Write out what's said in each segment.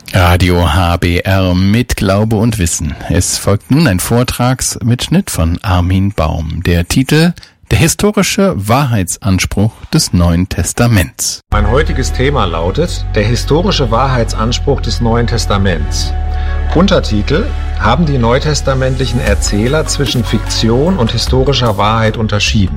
Radio HBR mit Glaube und Wissen. Es folgt nun ein Vortragsmitschnitt von Armin Baum. Der Titel: Der historische Wahrheitsanspruch des Neuen Testaments. Mein heutiges Thema lautet: Der historische Wahrheitsanspruch des Neuen Testaments. Untertitel: Haben die neutestamentlichen Erzähler zwischen Fiktion und historischer Wahrheit unterschieden?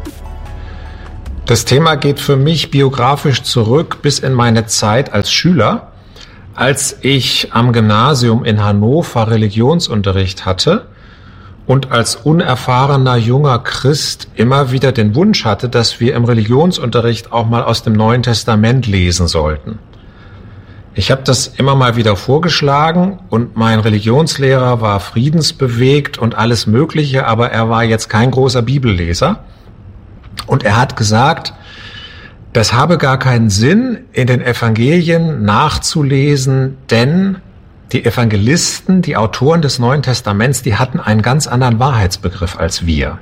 Das Thema geht für mich biografisch zurück bis in meine Zeit als Schüler, als ich am Gymnasium in Hannover Religionsunterricht hatte und als unerfahrener junger Christ immer wieder den Wunsch hatte, dass wir im Religionsunterricht auch mal aus dem Neuen Testament lesen sollten. Ich habe das immer mal wieder vorgeschlagen und mein Religionslehrer war friedensbewegt und alles Mögliche, aber er war jetzt kein großer Bibelleser. Und er hat gesagt, das habe gar keinen Sinn, in den Evangelien nachzulesen, denn die Evangelisten, die Autoren des Neuen Testaments, die hatten einen ganz anderen Wahrheitsbegriff als wir.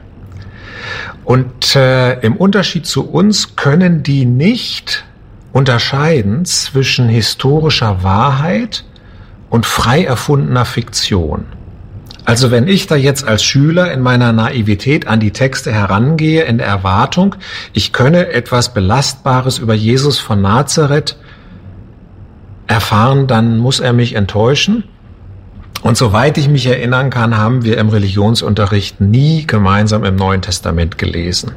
Und im Unterschied zu uns können die nicht unterscheiden zwischen historischer Wahrheit und frei erfundener Fiktion. Also wenn ich da jetzt als Schüler in meiner Naivität an die Texte herangehe, in der Erwartung, ich könne etwas Belastbares über Jesus von Nazareth erfahren, dann muss er mich enttäuschen. Und soweit ich mich erinnern kann, haben wir im Religionsunterricht nie gemeinsam im Neuen Testament gelesen.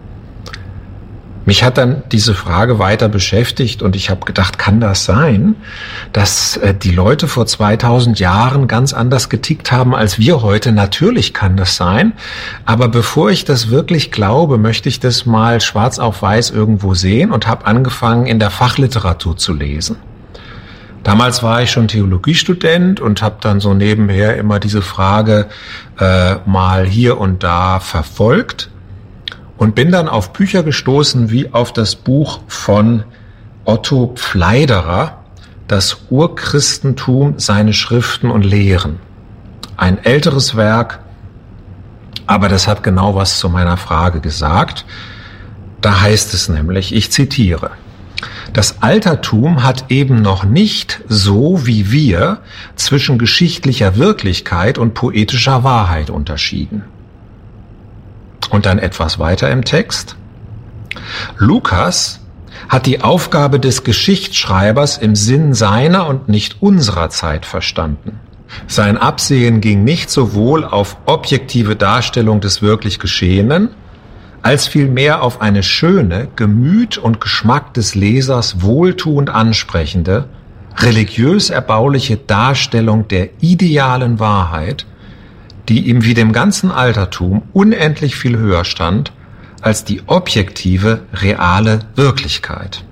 Mich hat dann diese Frage weiter beschäftigt und ich habe gedacht, kann das sein, dass die Leute vor 2000 Jahren ganz anders getickt haben als wir heute? Natürlich kann das sein, aber bevor ich das wirklich glaube, möchte ich das mal schwarz auf weiß irgendwo sehen und habe angefangen, in der Fachliteratur zu lesen. Damals war ich schon Theologiestudent und habe dann so nebenher immer diese Frage mal hier und da verfolgt. Und bin dann auf Bücher gestoßen wie auf das Buch von Otto Pfleiderer, Das Urchristentum, seine Schriften und Lehren. Ein älteres Werk, aber das hat genau was zu meiner Frage gesagt. Da heißt es nämlich, ich zitiere: Das Altertum hat eben noch nicht so wie wir zwischen geschichtlicher Wirklichkeit und poetischer Wahrheit unterschieden. Und dann etwas weiter im Text. Lukas hat die Aufgabe des Geschichtsschreibers im Sinn seiner und nicht unserer Zeit verstanden. Sein Absehen ging nicht sowohl auf objektive Darstellung des wirklich Geschehenen, als vielmehr auf eine schöne, Gemüt und Geschmack des Lesers wohltuend ansprechende, religiös erbauliche Darstellung der idealen Wahrheit, die ihm wie dem ganzen Altertum unendlich viel höher stand als die objektive, reale Wirklichkeit.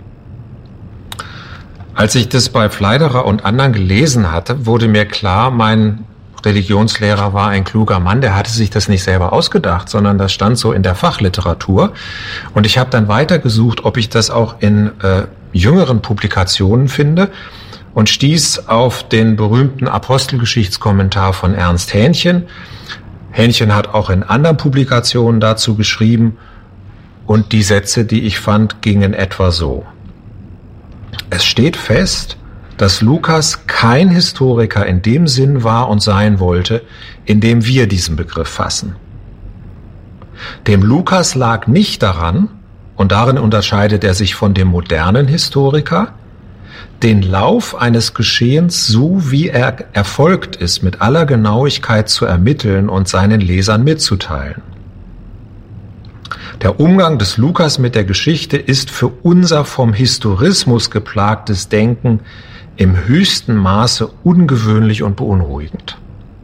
Als ich das bei Pfleiderer und anderen gelesen hatte, wurde mir klar, mein Religionslehrer war ein kluger Mann, der hatte sich das nicht selber ausgedacht, sondern das stand so in der Fachliteratur. Und ich habe dann weitergesucht, ob ich das auch in jüngeren Publikationen finde, und stieß auf den berühmten Apostelgeschichtskommentar von Ernst Hähnchen. Hähnchen hat auch in anderen Publikationen dazu geschrieben, und die Sätze, die ich fand, gingen etwa so: Es steht fest, dass Lukas kein Historiker in dem Sinn war und sein wollte, in dem wir diesen Begriff fassen. Dem Lukas lag nicht daran, und darin unterscheidet er sich von dem modernen Historiker, den Lauf eines Geschehens, so wie er erfolgt ist, mit aller Genauigkeit zu ermitteln und seinen Lesern mitzuteilen. Der Umgang des Lukas mit der Geschichte ist für unser vom Historismus geplagtes Denken im höchsten Maße ungewöhnlich und beunruhigend.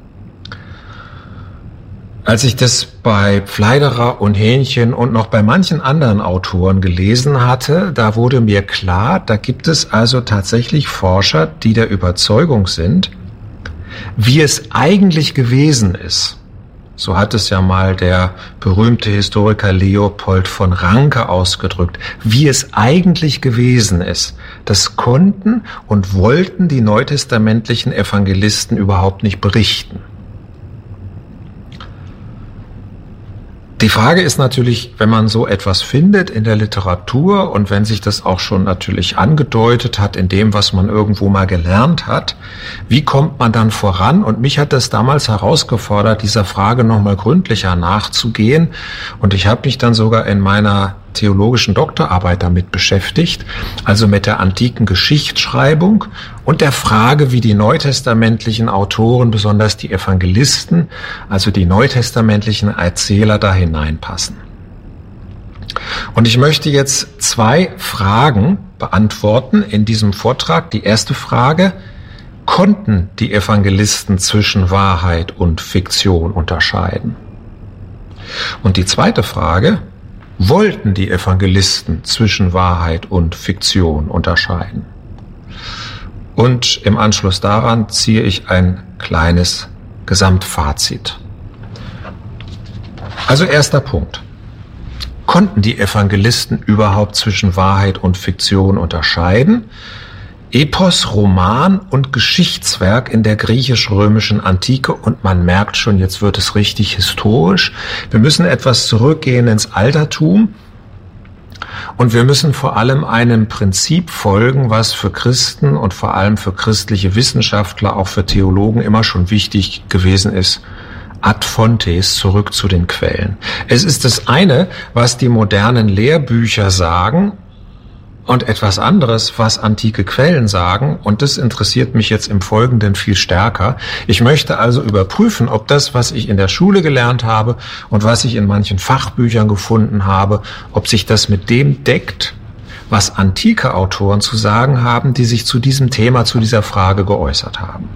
Als ich das bei Pfleiderer und Hähnchen und noch bei manchen anderen Autoren gelesen hatte, da wurde mir klar, da gibt es also tatsächlich Forscher, die der Überzeugung sind, wie es eigentlich gewesen ist. So hat es ja mal der berühmte Historiker Leopold von Ranke ausgedrückt. Wie es eigentlich gewesen ist, das konnten und wollten die neutestamentlichen Evangelisten überhaupt nicht berichten. Die Frage ist natürlich, wenn man so etwas findet in der Literatur und wenn sich das auch schon natürlich angedeutet hat in dem, was man irgendwo mal gelernt hat, wie kommt man dann voran? Und mich hat das damals herausgefordert, dieser Frage nochmal gründlicher nachzugehen. Und ich habe mich dann sogar in meiner theologischen Doktorarbeit damit beschäftigt, also mit der antiken Geschichtsschreibung und der Frage, wie die neutestamentlichen Autoren, besonders die Evangelisten, also die neutestamentlichen Erzähler, da hineinpassen. Und ich möchte jetzt 2 Fragen beantworten in diesem Vortrag. Die erste Frage: Konnten die Evangelisten zwischen Wahrheit und Fiktion unterscheiden? Und die zweite Frage: Wollten die Evangelisten zwischen Wahrheit und Fiktion unterscheiden? Und im Anschluss daran ziehe ich ein kleines Gesamtfazit. Also erster Punkt. Konnten die Evangelisten überhaupt zwischen Wahrheit und Fiktion unterscheiden? Epos, Roman und Geschichtswerk in der griechisch-römischen Antike, und man merkt schon, jetzt wird es richtig historisch. Wir müssen etwas zurückgehen ins Altertum und wir müssen vor allem einem Prinzip folgen, was für Christen und vor allem für christliche Wissenschaftler, auch für Theologen immer schon wichtig gewesen ist: ad fontes, zurück zu den Quellen. Es ist das eine, was die modernen Lehrbücher sagen, und etwas anderes, was antike Quellen sagen, und das interessiert mich jetzt im Folgenden viel stärker. Ich möchte also überprüfen, ob das, was ich in der Schule gelernt habe und was ich in manchen Fachbüchern gefunden habe, ob sich das mit dem deckt, was antike Autoren zu sagen haben, die sich zu diesem Thema, zu dieser Frage geäußert haben.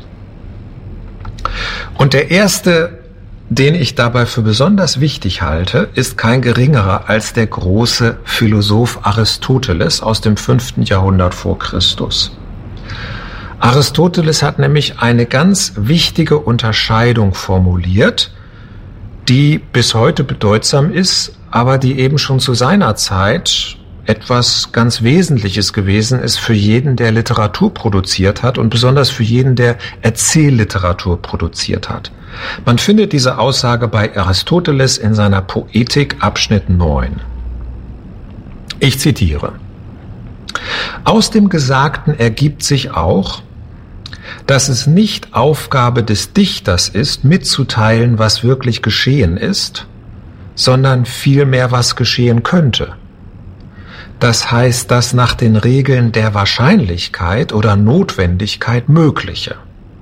Und der erste, den ich dabei für besonders wichtig halte, ist kein geringerer als der große Philosoph Aristoteles aus dem 5. Jahrhundert vor Christus. Aristoteles hat nämlich eine ganz wichtige Unterscheidung formuliert, die bis heute bedeutsam ist, aber die eben schon zu seiner Zeit etwas ganz Wesentliches gewesen ist für jeden, der Literatur produziert hat, und besonders für jeden, der Erzählliteratur produziert hat. Man findet diese Aussage bei Aristoteles in seiner Poetik, Abschnitt 9. Ich zitiere: Aus dem Gesagten ergibt sich auch, dass es nicht Aufgabe des Dichters ist, mitzuteilen, was wirklich geschehen ist, sondern vielmehr, was geschehen könnte. Das heißt, das nach den Regeln der Wahrscheinlichkeit oder Notwendigkeit Mögliche.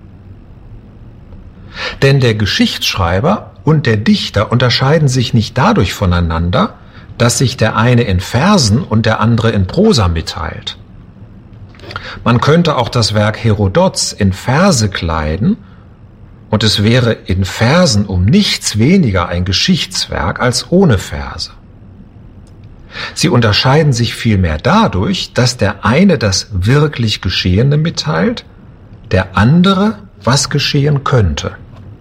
Denn der Geschichtsschreiber und der Dichter unterscheiden sich nicht dadurch voneinander, dass sich der eine in Versen und der andere in Prosa mitteilt. Man könnte auch das Werk Herodots in Verse kleiden, und es wäre in Versen um nichts weniger ein Geschichtswerk als ohne Verse. Sie unterscheiden sich vielmehr dadurch, dass der eine das wirklich Geschehene mitteilt, der andere, was geschehen könnte.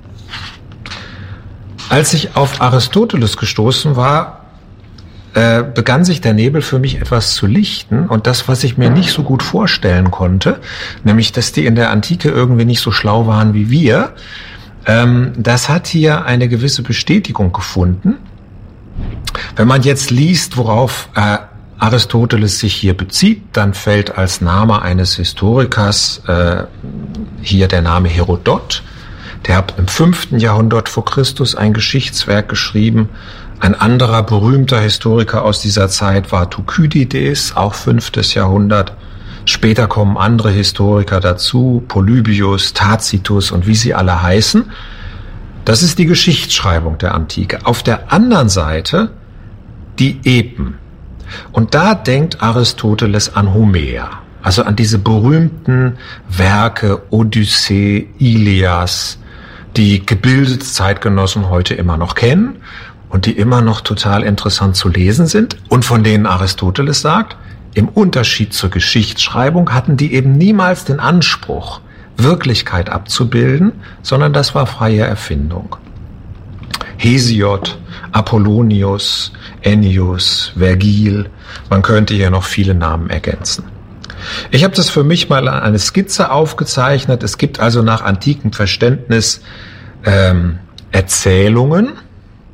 Als ich auf Aristoteles gestoßen war, begann sich der Nebel für mich etwas zu lichten, und das, was ich mir nicht so gut vorstellen konnte, nämlich, dass die in der Antike irgendwie nicht so schlau waren wie wir, das hat hier eine gewisse Bestätigung gefunden. Wenn man jetzt liest, worauf Aristoteles sich hier bezieht, dann fällt als Name eines Historikers hier der Name Herodot. Der hat im 5. Jahrhundert vor Christus ein Geschichtswerk geschrieben. Ein anderer berühmter Historiker aus dieser Zeit war Thukydides, auch 5. Jahrhundert. Später kommen andere Historiker dazu, Polybius, Tacitus und wie sie alle heißen. Das ist die Geschichtsschreibung der Antike. Auf der anderen Seite die Epen. Und da denkt Aristoteles an Homer, also an diese berühmten Werke Odyssee, Ilias, die gebildete Zeitgenossen heute immer noch kennen und die immer noch total interessant zu lesen sind und von denen Aristoteles sagt, im Unterschied zur Geschichtsschreibung hatten die eben niemals den Anspruch, Wirklichkeit abzubilden, sondern das war freie Erfindung. Hesiod, Apollonius, Ennius, Vergil, man könnte hier noch viele Namen ergänzen. Ich habe das für mich mal an eine Skizze aufgezeichnet. Es gibt also nach antikem Verständnis Erzählungen,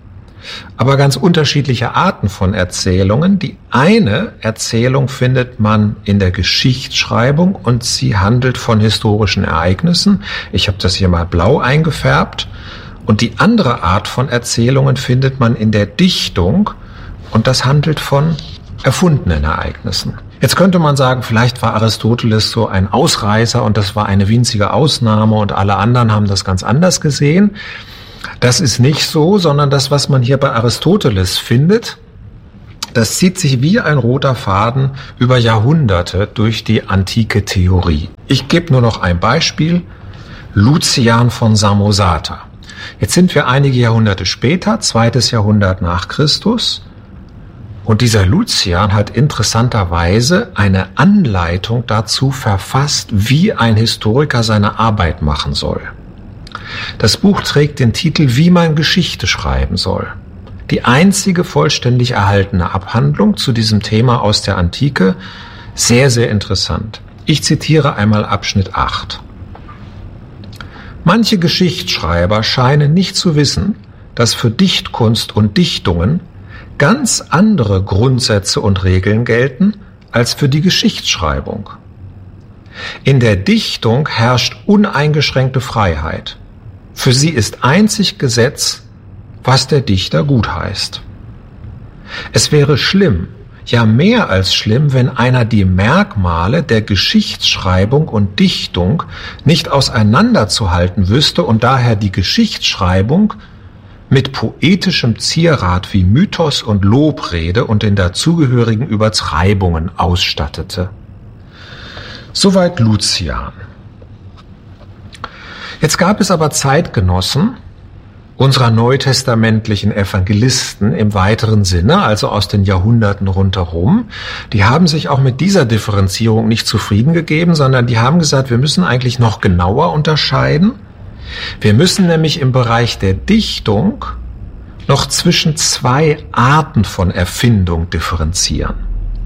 aber ganz unterschiedliche Arten von Erzählungen. Die eine Erzählung findet man in der Geschichtsschreibung und sie handelt von historischen Ereignissen. Ich habe das hier mal blau eingefärbt. Und die andere Art von Erzählungen findet man in der Dichtung und das handelt von erfundenen Ereignissen. Jetzt könnte man sagen, vielleicht war Aristoteles so ein Ausreißer und das war eine winzige Ausnahme und alle anderen haben das ganz anders gesehen. Das ist nicht so, sondern das, was man hier bei Aristoteles findet, das zieht sich wie ein roter Faden über Jahrhunderte durch die antike Theorie. Ich gebe nur noch ein Beispiel, Lucian von Samosata. Jetzt sind wir einige Jahrhunderte später, 2. Jahrhundert nach Christus. Und dieser Lucian hat interessanterweise eine Anleitung dazu verfasst, wie ein Historiker seine Arbeit machen soll. Das Buch trägt den Titel Wie man Geschichte schreiben soll. Die einzige vollständig erhaltene Abhandlung zu diesem Thema aus der Antike. Sehr, sehr interessant. Ich zitiere einmal Abschnitt 8. Manche Geschichtsschreiber scheinen nicht zu wissen, dass für Dichtkunst und Dichtungen ganz andere Grundsätze und Regeln gelten als für die Geschichtsschreibung. In der Dichtung herrscht uneingeschränkte Freiheit. Für sie ist einzig Gesetz, was der Dichter gutheißt. Es wäre schlimm, ja mehr als schlimm, wenn einer die Merkmale der Geschichtsschreibung und Dichtung nicht auseinanderzuhalten wüsste und daher die Geschichtsschreibung mit poetischem Zierat wie Mythos und Lobrede und den dazugehörigen Übertreibungen ausstattete. Soweit Lucian. Jetzt gab es aber Zeitgenossen unserer neutestamentlichen Evangelisten im weiteren Sinne, also aus den Jahrhunderten rundherum, die haben sich auch mit dieser Differenzierung nicht zufrieden gegeben, sondern die haben gesagt, wir müssen eigentlich noch genauer unterscheiden. Wir müssen nämlich im Bereich der Dichtung noch zwischen zwei Arten von Erfindung differenzieren.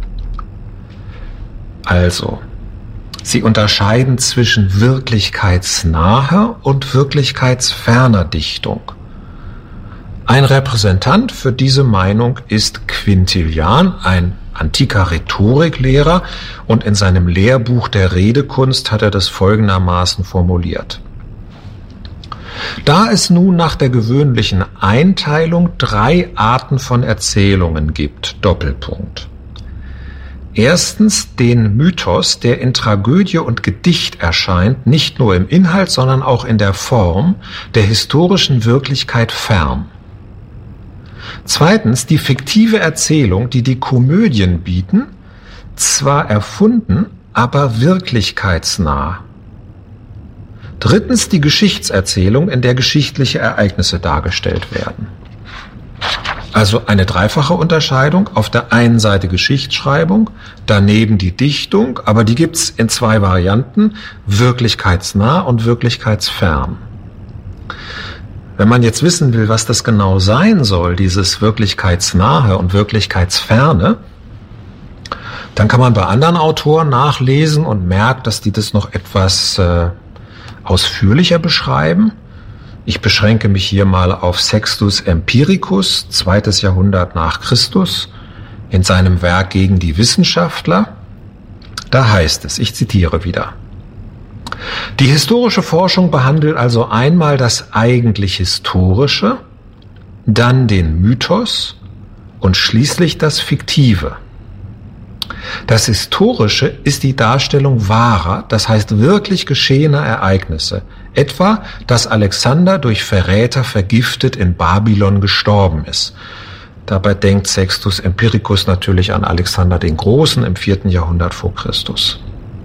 Also, sie unterscheiden zwischen wirklichkeitsnaher und wirklichkeitsferner Dichtung. Ein Repräsentant für diese Meinung ist Quintilian, ein antiker Rhetoriklehrer, und in seinem Lehrbuch der Redekunst hat er das folgendermaßen formuliert. Da es nun nach der gewöhnlichen Einteilung 3 Arten von Erzählungen gibt, Doppelpunkt. Erstens den Mythos, der in Tragödie und Gedicht erscheint, nicht nur im Inhalt, sondern auch in der Form der historischen Wirklichkeit fern. Zweitens die fiktive Erzählung, die die Komödien bieten, zwar erfunden, aber wirklichkeitsnah. Drittens die Geschichtserzählung, in der geschichtliche Ereignisse dargestellt werden. Also eine dreifache Unterscheidung. Auf der einen Seite Geschichtsschreibung, daneben die Dichtung, aber die gibt's in 2 Varianten, wirklichkeitsnah und wirklichkeitsfern. Wenn man jetzt wissen will, was das genau sein soll, dieses wirklichkeitsnahe und wirklichkeitsferne, dann kann man bei anderen Autoren nachlesen und merkt, dass die das noch etwas ausführlicher beschreiben. Ich beschränke mich hier mal auf Sextus Empiricus, 2. Jahrhundert nach Christus, in seinem Werk Gegen die Wissenschaftler. Da heißt es, ich zitiere wieder: Die historische Forschung behandelt also einmal das eigentlich Historische, dann den Mythos und schließlich das Fiktive. Das Historische ist die Darstellung wahrer, das heißt wirklich geschehener Ereignisse, etwa, dass Alexander durch Verräter vergiftet in Babylon gestorben ist. Dabei denkt Sextus Empiricus natürlich an Alexander den Großen im 4. Jahrhundert vor Christus.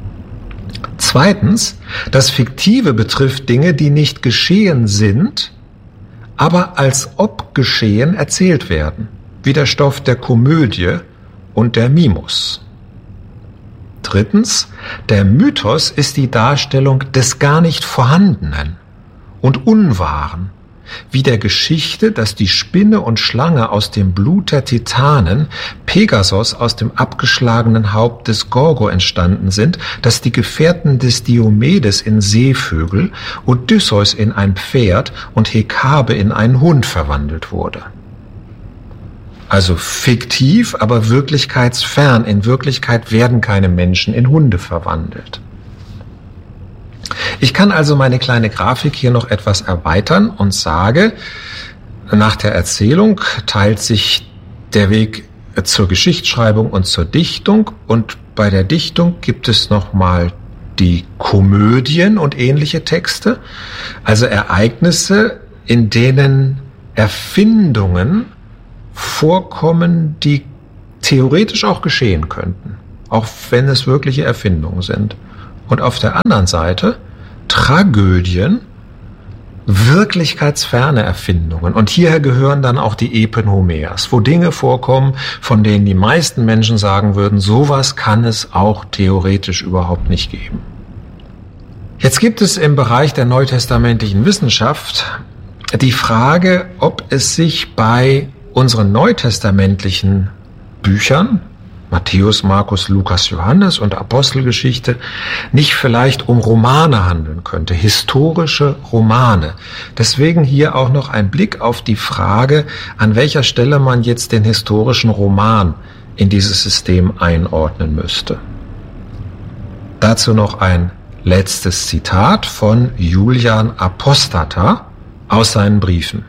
Zweitens, das Fiktive betrifft Dinge, die nicht geschehen sind, aber als ob geschehen erzählt werden, wie der Stoff der Komödie und der Mimus. Drittens, der Mythos ist die Darstellung des gar nicht Vorhandenen und Unwahren, wie der Geschichte, dass die Spinne und Schlange aus dem Blut der Titanen, Pegasos aus dem abgeschlagenen Haupt des Gorgo entstanden sind, dass die Gefährten des Diomedes in Seevögel, Odysseus in ein Pferd und Hekabe in einen Hund verwandelt wurde. Also fiktiv, aber wirklichkeitsfern. In Wirklichkeit werden keine Menschen in Hunde verwandelt. Ich kann also meine kleine Grafik hier noch etwas erweitern und sage, nach der Erzählung teilt sich der Weg zur Geschichtsschreibung und zur Dichtung, und bei der Dichtung gibt es nochmal die Komödien und ähnliche Texte, also Ereignisse, in denen Erfindungen vorkommen, die theoretisch auch geschehen könnten, auch wenn es wirkliche Erfindungen sind. Und auf der anderen Seite Tragödien, wirklichkeitsferne Erfindungen. Und hierher gehören dann auch die Epen Homers, wo Dinge vorkommen, von denen die meisten Menschen sagen würden, sowas kann es auch theoretisch überhaupt nicht geben. Jetzt gibt es im Bereich der neutestamentlichen Wissenschaft die Frage, ob es sich bei unseren neutestamentlichen Büchern, Matthäus, Markus, Lukas, Johannes und Apostelgeschichte, nicht vielleicht um Romane handeln könnte, historische Romane. Deswegen hier auch noch ein Blick auf die Frage, an welcher Stelle man jetzt den historischen Roman in dieses System einordnen müsste. Dazu noch ein letztes Zitat von Julian Apostata aus seinen Briefen.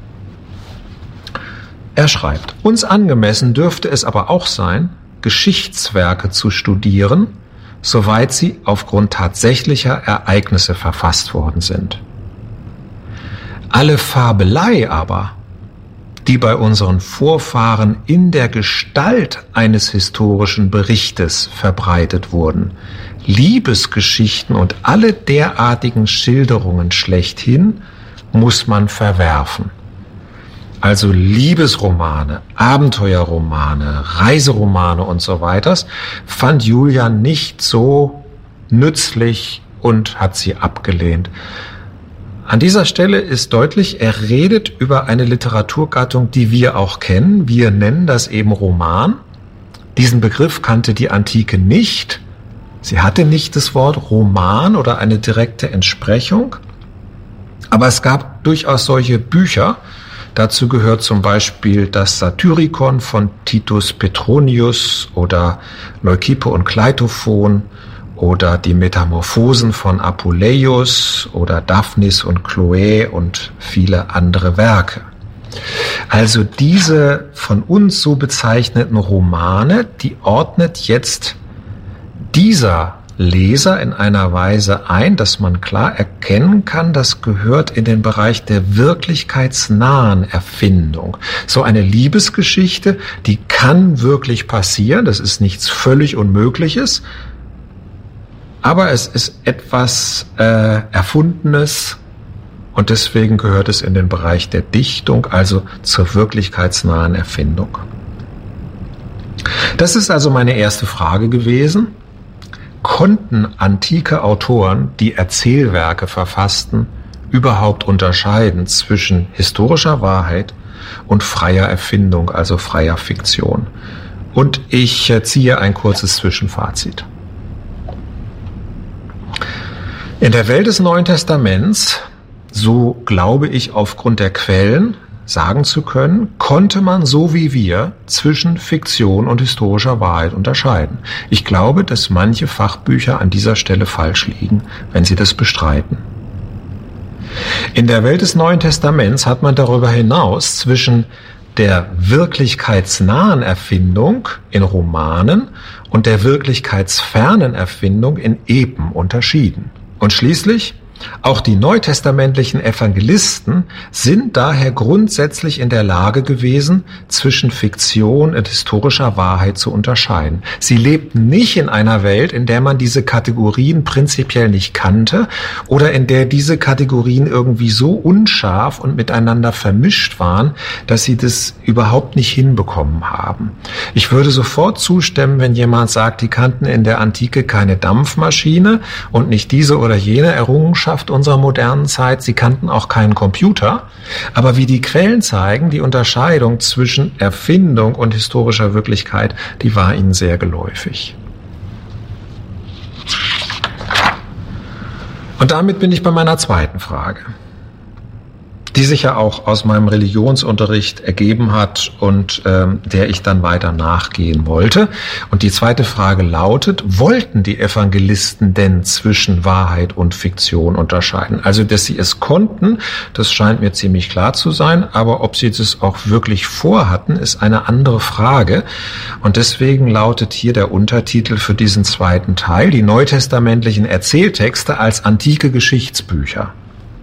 Er schreibt: Uns angemessen dürfte es aber auch sein, Geschichtswerke zu studieren, soweit sie aufgrund tatsächlicher Ereignisse verfasst worden sind. Alle Fabelei aber, die bei unseren Vorfahren in der Gestalt eines historischen Berichtes verbreitet wurden, Liebesgeschichten und alle derartigen Schilderungen schlechthin, muss man verwerfen. Also Liebesromane, Abenteuerromane, Reiseromane und so weiter, fand Julian nicht so nützlich und hat sie abgelehnt. An dieser Stelle ist deutlich, er redet über eine Literaturgattung, die wir auch kennen. Wir nennen das eben Roman. Diesen Begriff kannte die Antike nicht. Sie hatte nicht das Wort Roman oder eine direkte Entsprechung. Aber es gab durchaus solche Bücher. Dazu gehört zum Beispiel das Satyricon von Titus Petronius oder Leukippe und Kleitophon oder die Metamorphosen von Apuleius oder Daphnis und Chloe und viele andere Werke. Also diese von uns so bezeichneten Romane, die ordnet jetzt dieser Leser in einer Weise ein, dass man klar erkennen kann, das gehört in den Bereich der wirklichkeitsnahen Erfindung. So eine Liebesgeschichte, die kann wirklich passieren, das ist nichts völlig Unmögliches, aber es ist etwas Erfundenes und deswegen gehört es in den Bereich der Dichtung, also zur wirklichkeitsnahen Erfindung. Das ist also meine erste Frage gewesen. Konnten antike Autoren, die Erzählwerke verfassten, überhaupt unterscheiden zwischen historischer Wahrheit und freier Erfindung, also freier Fiktion? Und ich ziehe ein kurzes Zwischenfazit. In der Welt des Neuen Testaments, so glaube ich aufgrund der Quellen sagen zu können, konnte man so wie wir zwischen Fiktion und historischer Wahrheit unterscheiden. Ich glaube, dass manche Fachbücher an dieser Stelle falsch liegen, wenn sie das bestreiten. In der Welt des Neuen Testaments hat man darüber hinaus zwischen der wirklichkeitsnahen Erfindung in Romanen und der wirklichkeitsfernen Erfindung in Epen unterschieden. Und schließlich, auch die neutestamentlichen Evangelisten sind daher grundsätzlich in der Lage gewesen, zwischen Fiktion und historischer Wahrheit zu unterscheiden. Sie lebten nicht in einer Welt, in der man diese Kategorien prinzipiell nicht kannte oder in der diese Kategorien irgendwie so unscharf und miteinander vermischt waren, dass sie das überhaupt nicht hinbekommen haben. Ich würde sofort zustimmen, wenn jemand sagt, die kannten in der Antike keine Dampfmaschine und nicht diese oder jene Errungenschaft unserer modernen Zeit. Sie kannten auch keinen Computer. Aber wie die Quellen zeigen, die Unterscheidung zwischen Erfindung und historischer Wirklichkeit, die war ihnen sehr geläufig. Und damit bin ich bei meiner zweiten Frage. Die die sich ja auch aus meinem Religionsunterricht ergeben hat und der ich dann weiter nachgehen wollte. Und die zweite Frage lautet, wollten die Evangelisten denn zwischen Wahrheit und Fiktion unterscheiden? Also, dass sie es konnten, das scheint mir ziemlich klar zu sein, aber ob sie das auch wirklich vorhatten, ist eine andere Frage. Und deswegen lautet hier der Untertitel für diesen zweiten Teil, die neutestamentlichen Erzähltexte als antike Geschichtsbücher.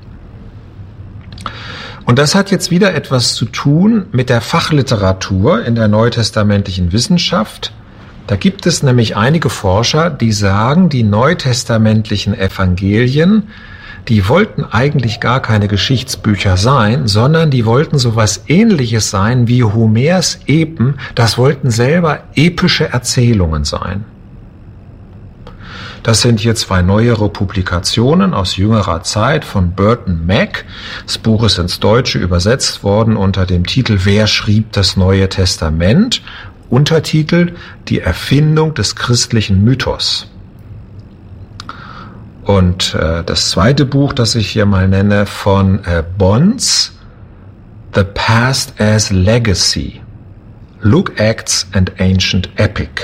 Und das hat jetzt wieder etwas zu tun mit der Fachliteratur in der neutestamentlichen Wissenschaft. Da gibt es nämlich einige Forscher, die sagen, die neutestamentlichen Evangelien, die wollten eigentlich gar keine Geschichtsbücher sein, sondern die wollten sowas Ähnliches sein wie Homers Epen. Das wollten selber epische Erzählungen sein. Das sind hier zwei neuere Publikationen aus jüngerer Zeit von Burton Mack. Das Buch ist ins Deutsche übersetzt worden unter dem Titel Wer schrieb das Neue Testament? Untertitel Die Erfindung des christlichen Mythos. Und das zweite Buch, das ich hier mal nenne, von Bonds, The Past as Legacy, Luke Acts and Ancient Epic.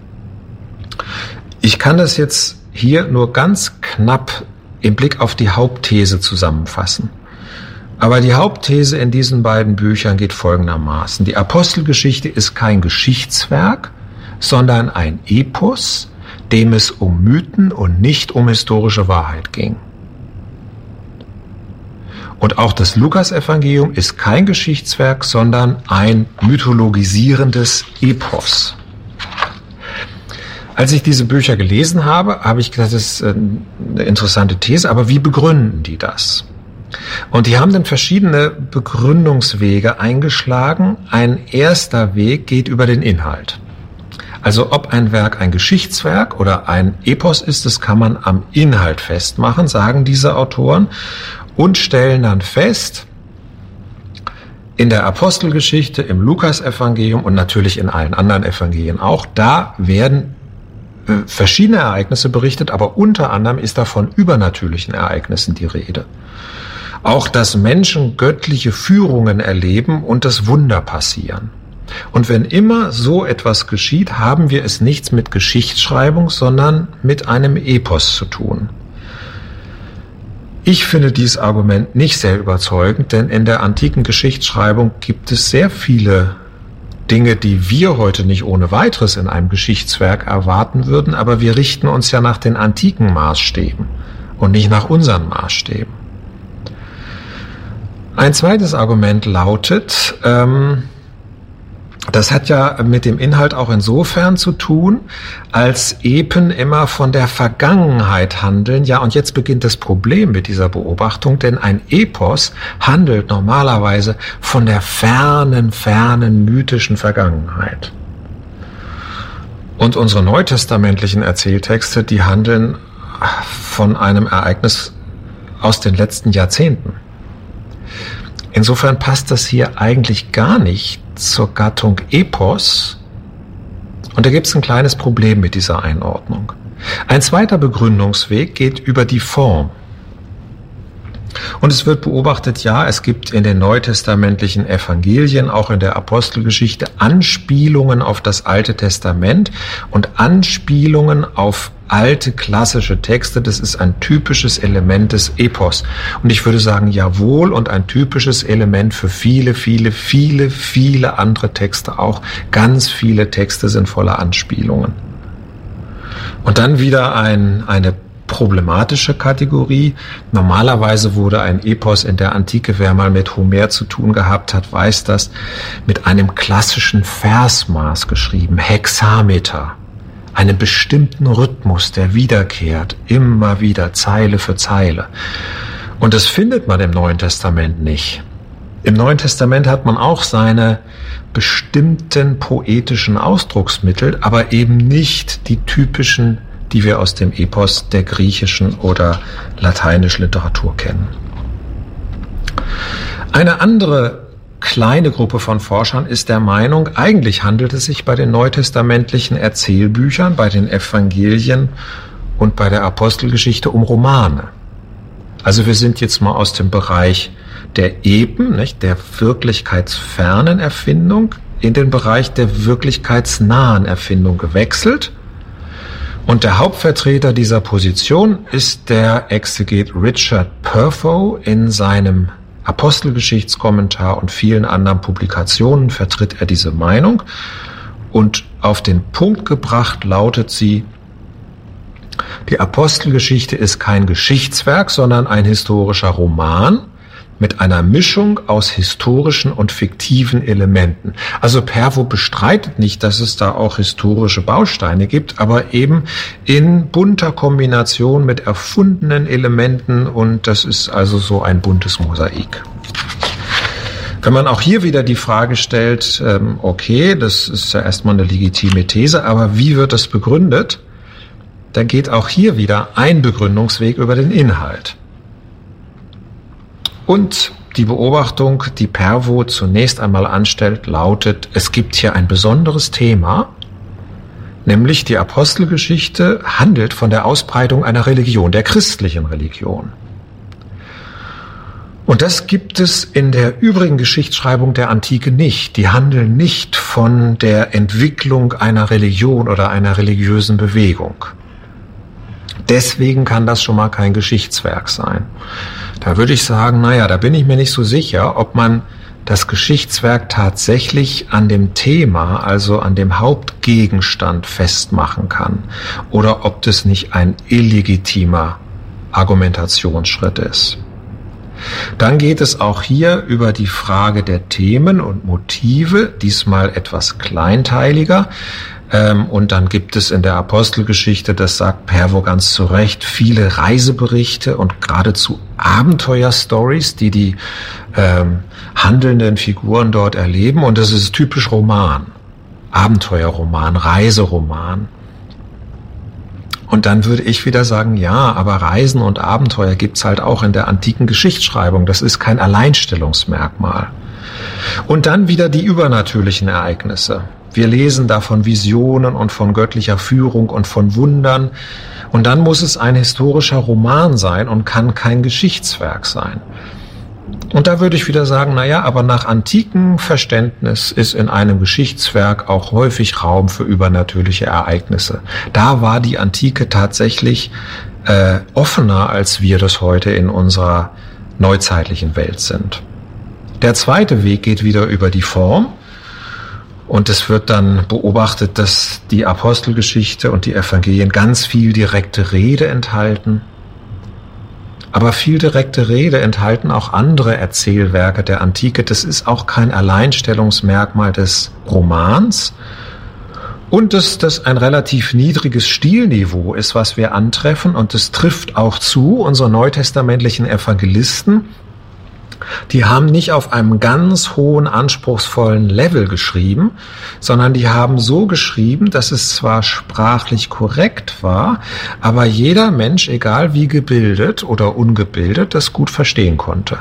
Ich kann das jetzt hier nur ganz knapp im Blick auf die Hauptthese zusammenfassen. Aber die Hauptthese in diesen beiden Büchern geht folgendermaßen. Die Apostelgeschichte ist kein Geschichtswerk, sondern ein Epos, dem es um Mythen und nicht um historische Wahrheit ging. Und auch das Lukas-Evangelium ist kein Geschichtswerk, sondern ein mythologisierendes Epos. Als ich diese Bücher gelesen habe, habe ich gedacht, das ist eine interessante These, aber wie begründen die das? Und die haben dann verschiedene Begründungswege eingeschlagen. Ein erster Weg geht über den Inhalt. Also ob ein Werk ein Geschichtswerk oder ein Epos ist, das kann man am Inhalt festmachen, sagen diese Autoren, und stellen dann fest, in der Apostelgeschichte, im Lukas-Evangelium und natürlich in allen anderen Evangelien auch, da werden verschiedene Ereignisse berichtet, aber unter anderem ist da von übernatürlichen Ereignissen die Rede. Auch, dass Menschen göttliche Führungen erleben und das Wunder passieren. Und wenn immer so etwas geschieht, haben wir es nichts mit Geschichtsschreibung, sondern mit einem Epos zu tun. Ich finde dieses Argument nicht sehr überzeugend, denn in der antiken Geschichtsschreibung gibt es sehr viele Dinge, die wir heute nicht ohne weiteres in einem Geschichtswerk erwarten würden, aber wir richten uns ja nach den antiken Maßstäben und nicht nach unseren Maßstäben. Ein zweites Argument lautet, das hat ja mit dem Inhalt auch insofern zu tun, als Epen immer von der Vergangenheit handeln. Ja, und jetzt beginnt das Problem mit dieser Beobachtung, denn ein Epos handelt normalerweise von der fernen mythischen Vergangenheit. Und unsere neutestamentlichen Erzähltexte, die handeln von einem Ereignis aus den letzten Jahrzehnten. Insofern passt das hier eigentlich gar nicht zur Gattung Epos. Und da gibt es ein kleines Problem mit dieser Einordnung. Ein zweiter Begründungsweg geht über die Form. Und es wird beobachtet, ja, es gibt in den neutestamentlichen Evangelien, auch in der Apostelgeschichte, Anspielungen auf das Alte Testament und Anspielungen auf alte klassische Texte. Das ist ein typisches Element des Epos. Und ich würde sagen, jawohl, und ein typisches Element für viele andere Texte auch. Ganz viele Texte sind voller Anspielungen. Und dann wieder eine problematische Kategorie. Normalerweise wurde ein Epos in der Antike, wer mal mit Homer zu tun gehabt hat, weiß das, mit einem klassischen Versmaß geschrieben, Hexameter. Einen bestimmten Rhythmus, der wiederkehrt, immer wieder, Zeile für Zeile. Und das findet man im Neuen Testament nicht. Im Neuen Testament hat man auch seine bestimmten poetischen Ausdrucksmittel, aber eben nicht die typischen, die wir aus dem Epos der griechischen oder lateinischen Literatur kennen. Eine andere kleine Gruppe von Forschern ist der Meinung, eigentlich handelt es sich bei den neutestamentlichen Erzählbüchern, bei den Evangelien und bei der Apostelgeschichte um Romane. Also wir sind jetzt mal aus dem Bereich der der wirklichkeitsfernen Erfindung in den Bereich der wirklichkeitsnahen Erfindung gewechselt. Und der Hauptvertreter dieser Position ist der Exeget Richard Purfoe. In seinem Apostelgeschichtskommentar und vielen anderen Publikationen vertritt er diese Meinung. Und auf den Punkt gebracht lautet sie: Die Apostelgeschichte ist kein Geschichtswerk, sondern ein historischer Roman mit einer Mischung aus historischen und fiktiven Elementen. Also Purfoe bestreitet nicht, dass es da auch historische Bausteine gibt, aber eben in bunter Kombination mit erfundenen Elementen, und das ist also so ein buntes Mosaik. Wenn man auch hier wieder die Frage stellt, okay, das ist ja erstmal eine legitime These, aber wie wird das begründet? Dann geht auch hier wieder ein Begründungsweg über den Inhalt. Und die Beobachtung, die Purfoe zunächst einmal anstellt, lautet: Es gibt hier ein besonderes Thema, nämlich die Apostelgeschichte handelt von der Ausbreitung einer Religion, der christlichen Religion. Und das gibt es in der übrigen Geschichtsschreibung der Antike nicht. Die handeln nicht von der Entwicklung einer Religion oder einer religiösen Bewegung. Deswegen kann das schon mal kein Geschichtswerk sein. Da würde ich sagen, da bin ich mir nicht so sicher, ob man das Geschichtswerk tatsächlich an dem Thema, also an dem Hauptgegenstand festmachen kann, oder ob das nicht ein illegitimer Argumentationsschritt ist. Dann geht es auch hier über die Frage der Themen und Motive, diesmal etwas kleinteiliger. Und dann gibt es in der Apostelgeschichte, das sagt Purfoe ganz zu Recht, viele Reiseberichte und geradezu Abenteuerstories, die handelnden Figuren dort erleben. Und das ist typisch Roman, Abenteuerroman, Reiseroman. Und dann würde ich wieder sagen, ja, aber Reisen und Abenteuer gibt's halt auch in der antiken Geschichtsschreibung. Das ist kein Alleinstellungsmerkmal. Und dann wieder die übernatürlichen Ereignisse. Wir lesen da von Visionen und von göttlicher Führung und von Wundern. Und dann muss es ein historischer Roman sein und kann kein Geschichtswerk sein. Und da würde ich wieder sagen, aber nach antikem Verständnis ist in einem Geschichtswerk auch häufig Raum für übernatürliche Ereignisse. Da war die Antike tatsächlich offener, als wir das heute in unserer neuzeitlichen Welt sind. Der zweite Weg geht wieder über die Form. Und es wird dann beobachtet, dass die Apostelgeschichte und die Evangelien ganz viel direkte Rede enthalten. Aber viel direkte Rede enthalten auch andere Erzählwerke der Antike. Das ist auch kein Alleinstellungsmerkmal des Romans. Und dass das ein relativ niedriges Stilniveau ist, was wir antreffen. Und das trifft auch zu unsere neutestamentlichen Evangelisten. Die haben nicht auf einem ganz hohen, anspruchsvollen Level geschrieben, sondern die haben so geschrieben, dass es zwar sprachlich korrekt war, aber jeder Mensch, egal wie gebildet oder ungebildet, das gut verstehen konnte.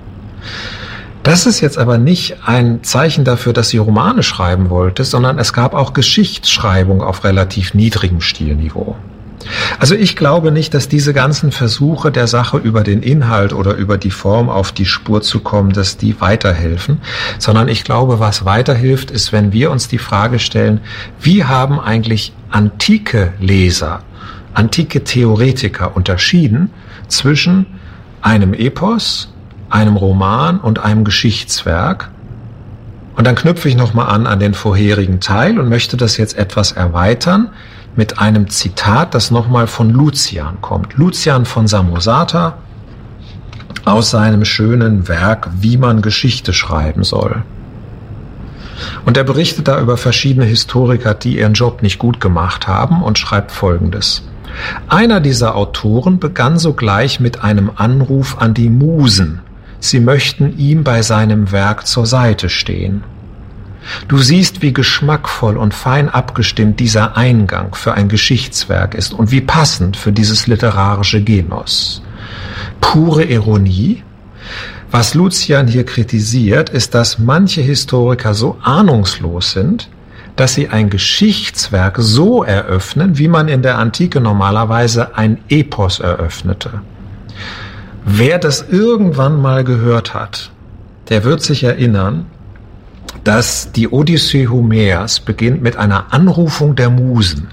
Das ist jetzt aber nicht ein Zeichen dafür, dass sie Romane schreiben wollte, sondern es gab auch Geschichtsschreibung auf relativ niedrigem Stilniveau. Also ich glaube nicht, dass diese ganzen Versuche der Sache über den Inhalt oder über die Form auf die Spur zu kommen, dass die weiterhelfen, sondern ich glaube, was weiterhilft, ist, wenn wir uns die Frage stellen, wie haben eigentlich antike Leser, antike Theoretiker unterschieden zwischen einem Epos, einem Roman und einem Geschichtswerk? Und dann knüpfe ich nochmal an den vorherigen Teil und möchte das jetzt etwas erweitern mit einem Zitat, das nochmal von Lucian kommt. Lucian von Samosata aus seinem schönen Werk Wie man Geschichte schreiben soll. Und er berichtet da über verschiedene Historiker, die ihren Job nicht gut gemacht haben, und schreibt Folgendes. Einer dieser Autoren begann sogleich mit einem Anruf an die Musen. Sie möchten ihm bei seinem Werk zur Seite stehen. Du siehst, wie geschmackvoll und fein abgestimmt dieser Eingang für ein Geschichtswerk ist und wie passend für dieses literarische Genus. Pure Ironie. Was Lucian hier kritisiert, ist, dass manche Historiker so ahnungslos sind, dass sie ein Geschichtswerk so eröffnen, wie man in der Antike normalerweise ein Epos eröffnete. Wer das irgendwann mal gehört hat, der wird sich erinnern, dass die Odyssee Homers beginnt mit einer Anrufung der Musen.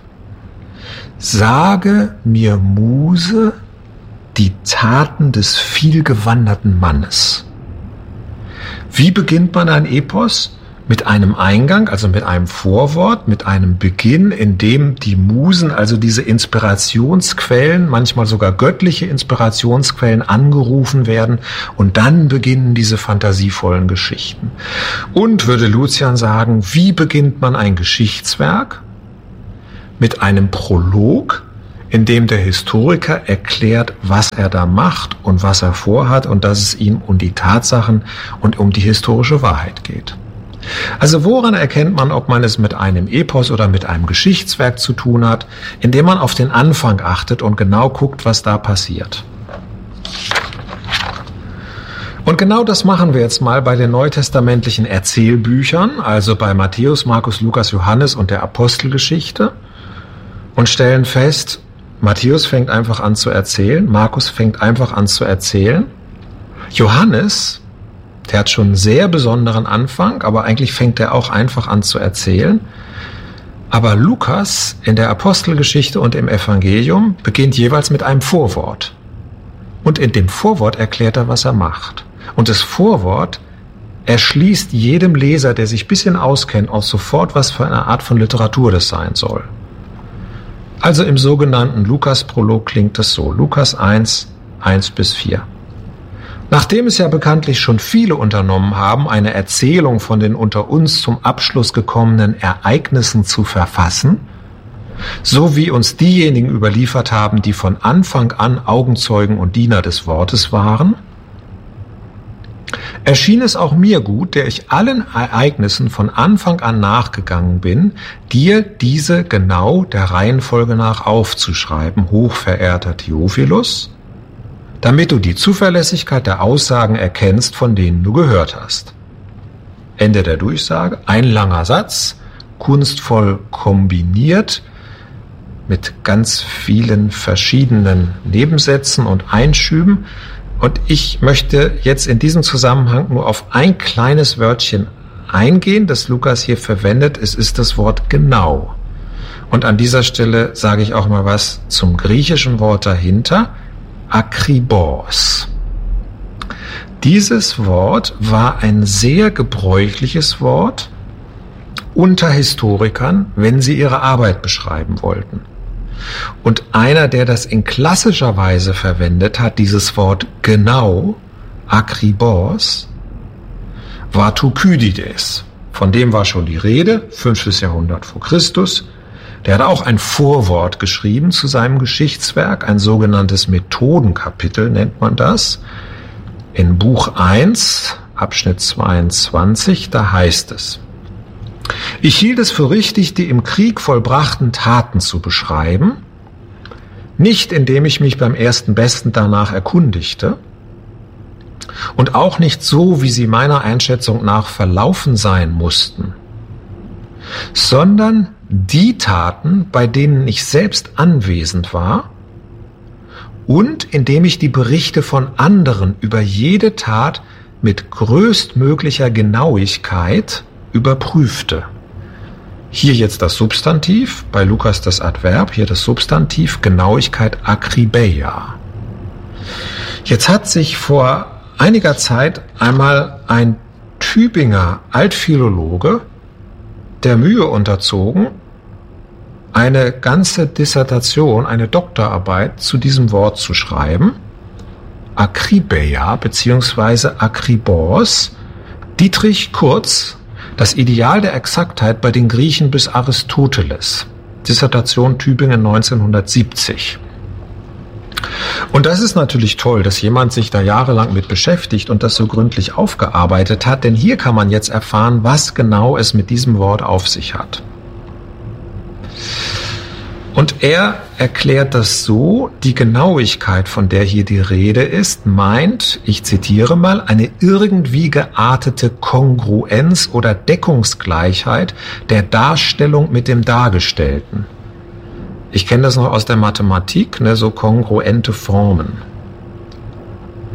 Sage mir, Muse, die Taten des vielgewanderten Mannes. Wie beginnt man ein Epos? Mit einem Eingang, also mit einem Vorwort, mit einem Beginn, in dem die Musen, also diese Inspirationsquellen, manchmal sogar göttliche Inspirationsquellen angerufen werden und dann beginnen diese fantasievollen Geschichten. Und, würde Lucian sagen, wie beginnt man ein Geschichtswerk? Mit einem Prolog, in dem der Historiker erklärt, was er da macht und was er vorhat und dass es ihm um die Tatsachen und um die historische Wahrheit geht. Also woran erkennt man, ob man es mit einem Epos oder mit einem Geschichtswerk zu tun hat, indem man auf den Anfang achtet und genau guckt, was da passiert. Und genau das machen wir jetzt mal bei den neutestamentlichen Erzählbüchern, also bei Matthäus, Markus, Lukas, Johannes und der Apostelgeschichte, und stellen fest, Matthäus fängt einfach an zu erzählen, Markus fängt einfach an zu erzählen, Johannes, der hat schon einen sehr besonderen Anfang, aber eigentlich fängt er auch einfach an zu erzählen. Aber Lukas in der Apostelgeschichte und im Evangelium beginnt jeweils mit einem Vorwort. Und in dem Vorwort erklärt er, was er macht. Und das Vorwort erschließt jedem Leser, der sich ein bisschen auskennt, auch sofort, was für eine Art von Literatur das sein soll. Also im sogenannten Lukas-Prolog klingt es so. Lukas 1, 1-4. Nachdem es ja bekanntlich schon viele unternommen haben, eine Erzählung von den unter uns zum Abschluss gekommenen Ereignissen zu verfassen, so wie uns diejenigen überliefert haben, die von Anfang an Augenzeugen und Diener des Wortes waren, erschien es auch mir gut, der ich allen Ereignissen von Anfang an nachgegangen bin, dir diese genau der Reihenfolge nach aufzuschreiben, hochverehrter Theophilus, damit du die Zuverlässigkeit der Aussagen erkennst, von denen du gehört hast. Ende der Durchsage, ein langer Satz, kunstvoll kombiniert, mit ganz vielen verschiedenen Nebensätzen und Einschüben. Und ich möchte jetzt in diesem Zusammenhang nur auf ein kleines Wörtchen eingehen, das Lukas hier verwendet. Es ist das Wort genau. Und an dieser Stelle sage ich auch mal was zum griechischen Wort dahinter. Akribos. Dieses Wort war ein sehr gebräuchliches Wort unter Historikern, wenn sie ihre Arbeit beschreiben wollten. Und einer, der das in klassischer Weise verwendet hat, dieses Wort genau, Akribos, war Thukydides. Von dem war schon die Rede, 5. Jahrhundert vor Christus. Der hat auch ein Vorwort geschrieben zu seinem Geschichtswerk, ein sogenanntes Methodenkapitel nennt man das. In Buch 1, Abschnitt 22, da heißt es: Ich hielt es für richtig, die im Krieg vollbrachten Taten zu beschreiben, nicht indem ich mich beim ersten Besten danach erkundigte und auch nicht so, wie sie meiner Einschätzung nach verlaufen sein mussten, sondern die Taten, bei denen ich selbst anwesend war und indem ich die Berichte von anderen über jede Tat mit größtmöglicher Genauigkeit überprüfte. Hier jetzt das Substantiv, bei Lukas das Adverb, hier das Substantiv, Genauigkeit, Akribeia. Jetzt hat sich vor einiger Zeit einmal ein Tübinger Altphilologe der Mühe unterzogen, eine ganze Dissertation, eine Doktorarbeit zu diesem Wort zu schreiben. Akribeia bzw. Akribos, Dietrich Kurz, das Ideal der Exaktheit bei den Griechen bis Aristoteles. Dissertation Tübingen 1970. Und das ist natürlich toll, dass jemand sich da jahrelang mit beschäftigt und das so gründlich aufgearbeitet hat, denn hier kann man jetzt erfahren, was genau es mit diesem Wort auf sich hat. Und er erklärt das so: Die Genauigkeit, von der hier die Rede ist, meint, ich zitiere mal, eine irgendwie geartete Kongruenz oder Deckungsgleichheit der Darstellung mit dem Dargestellten. Ich kenne das noch aus der Mathematik, so kongruente Formen.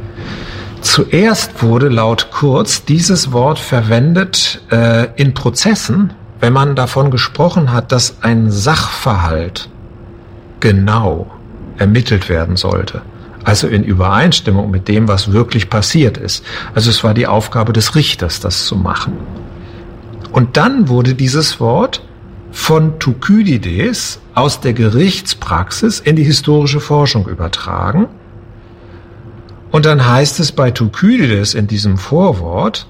Zuerst wurde laut Kurz dieses Wort verwendet in Prozessen, wenn man davon gesprochen hat, dass ein Sachverhalt genau ermittelt werden sollte. Also in Übereinstimmung mit dem, was wirklich passiert ist. Also es war die Aufgabe des Richters, das zu machen. Und dann wurde dieses Wort von Thukydides aus der Gerichtspraxis in die historische Forschung übertragen. Und dann heißt es bei Thukydides in diesem Vorwort,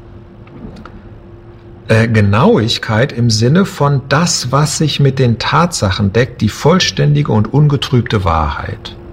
Genauigkeit im Sinne von das, was sich mit den Tatsachen deckt, die vollständige und ungetrübte Wahrheit.